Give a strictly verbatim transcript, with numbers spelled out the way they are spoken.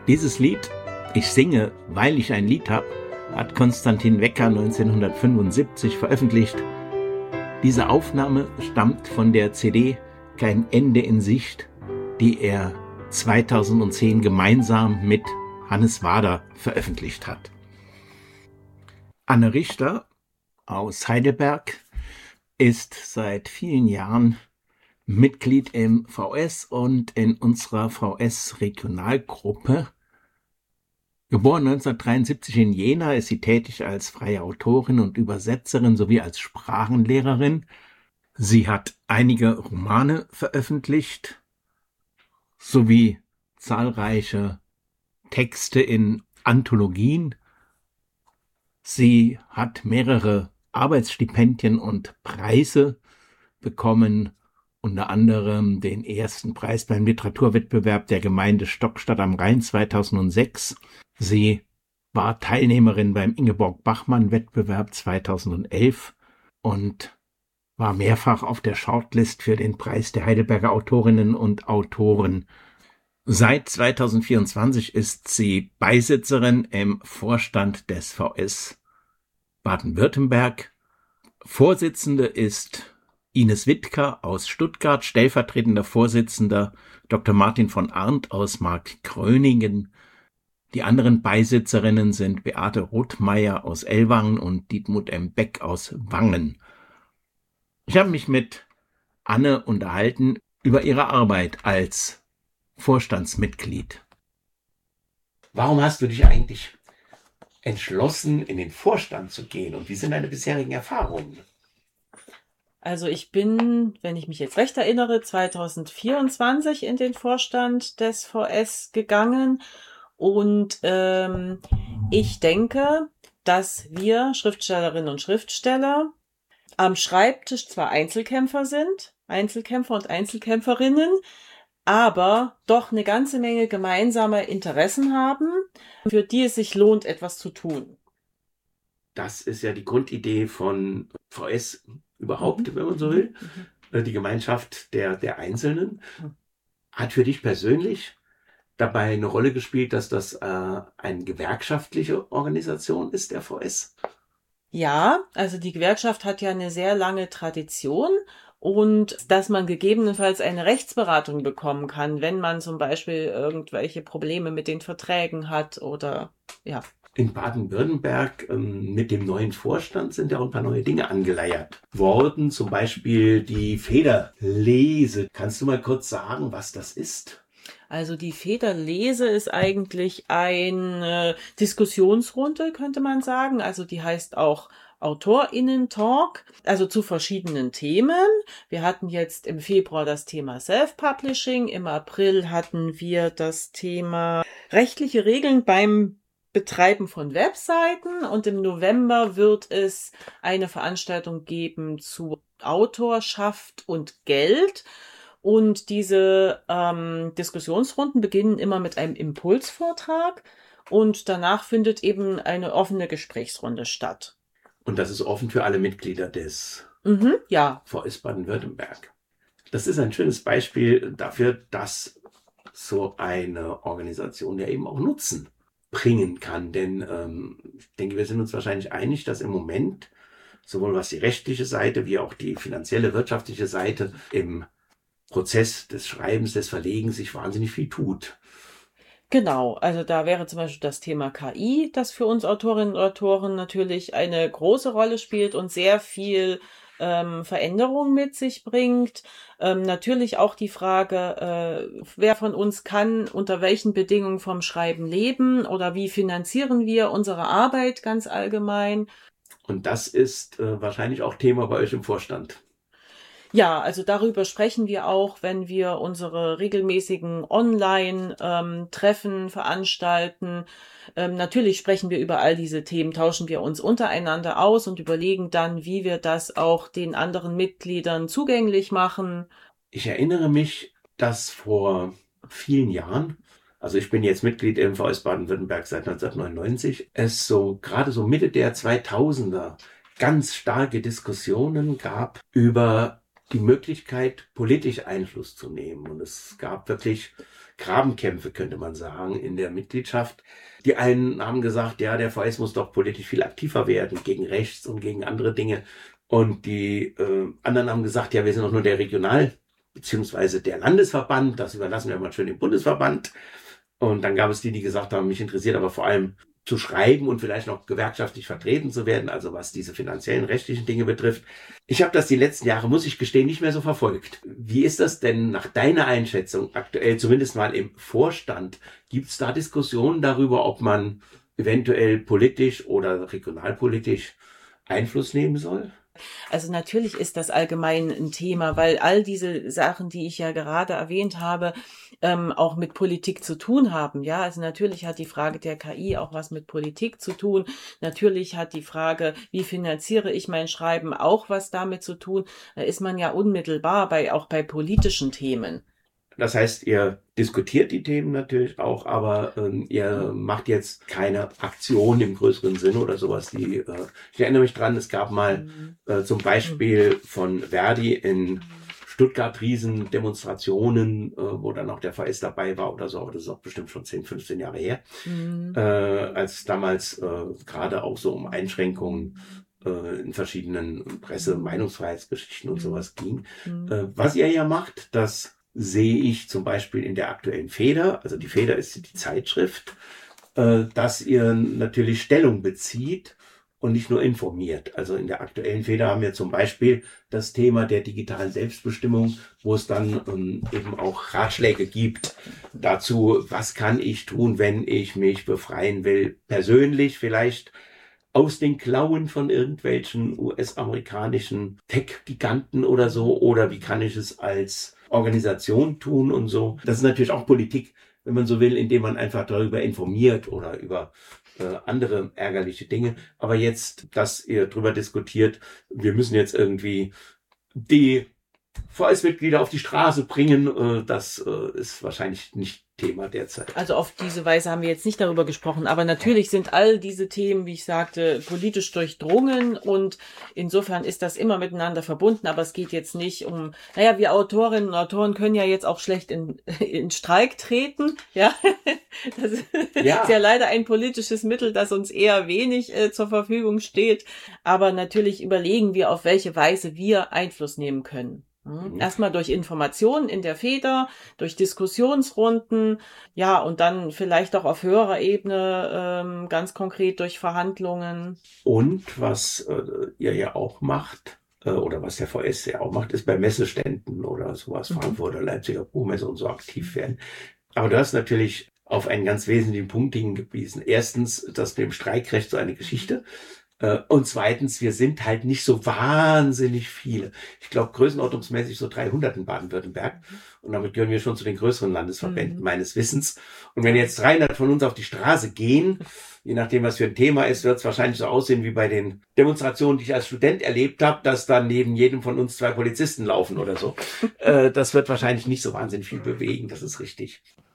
Dieses Lied, Ich singe, weil ich ein Lied hab, hat Konstantin Wecker neunzehnhundertfünfundsiebzig veröffentlicht. Diese Aufnahme stammt von der C D Kein Ende in Sicht, die er zweitausendzehn gemeinsam mit Hannes Wader veröffentlicht hat. Anne Richter aus Heidelberg ist seit vielen Jahren Mitglied im V S und in unserer V S-Regionalgruppe. Geboren neunzehnhundertdreiundsiebzig in Jena, ist sie tätig als freie Autorin und Übersetzerin sowie als Sprachenlehrerin. Sie hat einige Romane veröffentlicht, sowie zahlreiche Texte in Anthologien. Sie hat mehrere Arbeitsstipendien und Preise bekommen, unter anderem den ersten Preis beim Literaturwettbewerb der Gemeinde Stockstadt am Rhein zweitausendsechs. Sie war Teilnehmerin beim Ingeborg-Bachmann-Wettbewerb zweitausendelf und war mehrfach auf der Shortlist für den Preis der Heidelberger Autorinnen und Autoren. Seit zweitausendvierundzwanzig ist sie Beisitzerin im Vorstand des V S Baden-Württemberg. Vorsitzende ist Ines Wittker aus Stuttgart, stellvertretender Vorsitzender Doktor Martin von Arndt aus Markgröningen. Die anderen Beisitzerinnen sind Beate Rothmeier aus Ellwangen und Dietmut M. Beck aus Wangen. Ich habe mich mit Anne unterhalten über ihre Arbeit als Vorstandsmitglied. Warum hast du dich eigentlich entschlossen, in den Vorstand zu gehen und wie sind deine bisherigen Erfahrungen? Also ich bin, wenn ich mich jetzt recht erinnere, zweitausendvierundzwanzig in den Vorstand des V S gegangen und ähm, ich denke, dass wir Schriftstellerinnen und Schriftsteller am Schreibtisch zwar Einzelkämpfer sind, Einzelkämpfer und Einzelkämpferinnen, aber doch eine ganze Menge gemeinsame Interessen haben, für die es sich lohnt, etwas zu tun. Das ist ja die Grundidee von V S überhaupt, mhm. wenn man so will. Mhm. Die Gemeinschaft der, der Einzelnen. Hat für dich persönlich dabei eine Rolle gespielt, dass das äh, eine gewerkschaftliche Organisation ist, der V S? Ja, also die Gewerkschaft hat ja eine sehr lange Tradition und dass man gegebenenfalls eine Rechtsberatung bekommen kann, wenn man zum Beispiel irgendwelche Probleme mit den Verträgen hat oder ja. In Baden-Württemberg ähm, mit dem neuen Vorstand sind ja auch ein paar neue Dinge angeleiert worden, zum Beispiel die Federlese. Kannst du mal kurz sagen, was das ist? Also die Federlese ist eigentlich eine Diskussionsrunde, könnte man sagen. Also die heißt auch AutorInnen-Talk, also zu verschiedenen Themen. Wir hatten jetzt im Februar das Thema Self-Publishing, im April hatten wir das Thema rechtliche Regeln beim Betreiben von Webseiten und im November wird es eine Veranstaltung geben zu Autorschaft und Geld. Und diese ähm, Diskussionsrunden beginnen immer mit einem Impulsvortrag und danach findet eben eine offene Gesprächsrunde statt. Und das ist offen für alle Mitglieder des mhm, ja. V S Baden-Württemberg. Das ist ein schönes Beispiel dafür, dass so eine Organisation ja eben auch Nutzen bringen kann. Denn ähm, ich denke, wir sind uns wahrscheinlich einig, dass im Moment sowohl was die rechtliche Seite wie auch die finanzielle, wirtschaftliche Seite im Prozess des Schreibens, des Verlegens sich wahnsinnig viel tut. Genau, also da wäre zum Beispiel das Thema K I, das für uns Autorinnen und Autoren natürlich eine große Rolle spielt und sehr viel ähm, Veränderung mit sich bringt. Ähm, natürlich auch die Frage, äh, wer von uns kann unter welchen Bedingungen vom Schreiben leben oder wie finanzieren wir unsere Arbeit ganz allgemein. Und das ist äh, wahrscheinlich auch Thema bei euch im Vorstand. Ja, also darüber sprechen wir auch, wenn wir unsere regelmäßigen Online-Treffen ähm, veranstalten. Ähm, natürlich sprechen wir über all diese Themen, tauschen wir uns untereinander aus und überlegen dann, wie wir das auch den anderen Mitgliedern zugänglich machen. Ich erinnere mich, dass vor vielen Jahren, also ich bin jetzt Mitglied im V S Baden-Württemberg seit neunzehnhundertneunundneunzig, es so gerade so Mitte der zweitausender ganz starke Diskussionen gab über die Möglichkeit, politisch Einfluss zu nehmen. Und es gab wirklich Grabenkämpfe, könnte man sagen, in der Mitgliedschaft. Die einen haben gesagt, ja, der V S muss doch politisch viel aktiver werden, gegen rechts und gegen andere Dinge. Und die äh, anderen haben gesagt, ja, wir sind doch nur der Regional- beziehungsweise der Landesverband, das überlassen wir mal schön dem Bundesverband. Und dann gab es die, die gesagt haben, mich interessiert aber vor allem zu schreiben und vielleicht noch gewerkschaftlich vertreten zu werden, also was diese finanziellen, rechtlichen Dinge betrifft. Ich habe das die letzten Jahre, muss ich gestehen, nicht mehr so verfolgt. Wie ist das denn nach deiner Einschätzung aktuell, zumindest mal im Vorstand? Gibt es da Diskussionen darüber, ob man eventuell politisch oder regionalpolitisch Einfluss nehmen soll? Also natürlich ist das allgemein ein Thema, weil all diese Sachen, die ich ja gerade erwähnt habe, ähm, auch mit Politik zu tun haben. Ja, also natürlich hat die Frage der K I auch was mit Politik zu tun. Natürlich hat die Frage, wie finanziere ich mein Schreiben, auch was damit zu tun. Da ist man ja unmittelbar bei, auch bei politischen Themen. Das heißt, ihr diskutiert die Themen natürlich auch, aber ähm, ihr macht jetzt keine Aktion im größeren Sinne oder sowas. Die, äh, ich erinnere mich dran, es gab mal äh, zum Beispiel von Verdi in Stuttgart riesen Demonstrationen, äh, wo dann auch der V S dabei war oder so, aber das ist auch bestimmt schon zehn, fünfzehn Jahre her, mhm. äh, als damals äh, gerade auch so um Einschränkungen äh, in verschiedenen Presse-, Meinungsfreiheitsgeschichten und sowas ging. Mhm. Äh, was ihr ja macht, das sehe ich zum Beispiel in der aktuellen Feder, also die Feder ist die Zeitschrift, äh, dass ihr natürlich Stellung bezieht und nicht nur informiert. Also in der aktuellen Feder haben wir zum Beispiel das Thema der digitalen Selbstbestimmung, wo es dann ähm, eben auch Ratschläge gibt dazu, was kann ich tun, wenn ich mich befreien will, persönlich vielleicht aus den Klauen von irgendwelchen U S-amerikanischen Tech-Giganten oder so, oder wie kann ich es als Organisation tun und so. Das ist natürlich auch Politik, wenn man so will, indem man einfach darüber informiert oder über äh, andere ärgerliche Dinge. Aber jetzt, dass ihr darüber diskutiert, wir müssen jetzt irgendwie die V S-Mitglieder auf die Straße bringen, äh, das äh, ist wahrscheinlich nicht Thema derzeit. Also auf diese Weise haben wir jetzt nicht darüber gesprochen, aber natürlich sind all diese Themen, wie ich sagte, politisch durchdrungen und insofern ist das immer miteinander verbunden, aber es geht jetzt nicht um, naja, wir Autorinnen und Autoren können ja jetzt auch schlecht in, in Streik treten, ja, das ja. ist ja leider ein politisches Mittel, das uns eher wenig äh, zur Verfügung steht, aber natürlich überlegen wir, auf welche Weise wir Einfluss nehmen können. Mhm. Erstmal durch Informationen in der Feder, durch Diskussionsrunden, ja, und dann vielleicht auch auf höherer Ebene ähm, ganz konkret durch Verhandlungen. Und was äh, ihr ja auch macht, äh, oder was der V S ja auch macht, ist bei Messeständen oder sowas, mhm. Frankfurter, Leipziger Buchmesse und so aktiv werden. Aber du hast natürlich auf einen ganz wesentlichen Punkt hingewiesen. Erstens, das mit dem Streikrecht so eine Geschichte. Und zweitens, wir sind halt nicht so wahnsinnig viele. Ich glaube, größenordnungsmäßig so dreihundert in Baden-Württemberg. Und damit gehören wir schon zu den größeren Landesverbänden mhm. meines Wissens. Und wenn jetzt dreihundert von uns auf die Straße gehen, je nachdem, was für ein Thema ist, wird es wahrscheinlich so aussehen wie bei den Demonstrationen, die ich als Student erlebt habe, dass dann neben jedem von uns zwei Polizisten laufen oder so. äh, das wird wahrscheinlich nicht so wahnsinnig viel bewegen, das ist richtig.